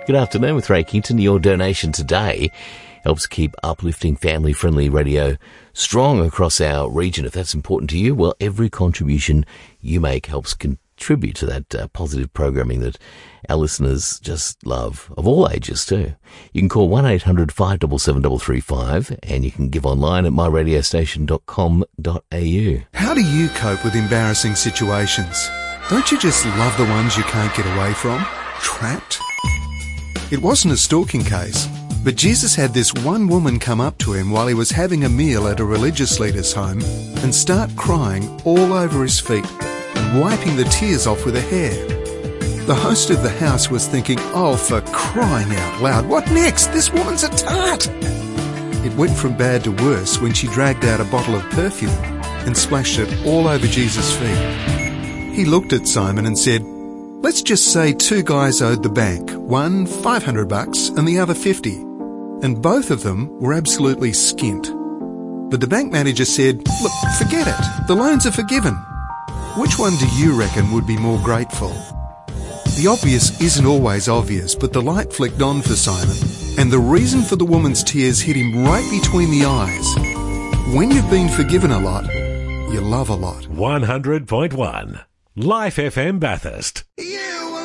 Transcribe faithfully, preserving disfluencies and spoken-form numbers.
Good afternoon with Ray Kington. Your donation today helps keep uplifting, family-friendly radio strong across our region. If that's important to you, well, every contribution you make helps contribute to that uh, positive programming that our listeners just love, of all ages too. You can call one eight hundred five seven seven three three five and you can give online at my radio station dot com dot a u. How do you cope with embarrassing situations? Don't you just love the ones you can't get away from? Trapped? It wasn't a stalking case, but Jesus had this one woman come up to him while he was having a meal at a religious leader's home and start crying all over his feet and wiping the tears off with her hair. The host of the house was thinking, oh, for crying out loud, what next? This woman's a tart! It went from bad to worse when she dragged out a bottle of perfume and splashed it all over Jesus' feet. He looked at Simon and said, let's just say two guys owed the bank, one five hundred bucks and the other fifty, and both of them were absolutely skint. But the bank manager said, look, forget it, the loans are forgiven. Which one do you reckon would be more grateful? The obvious isn't always obvious, but the light flicked on for Simon, and the reason for the woman's tears hit him right between the eyes. When you've been forgiven a lot, you love a lot. one hundred point one Life F M Bathurst. You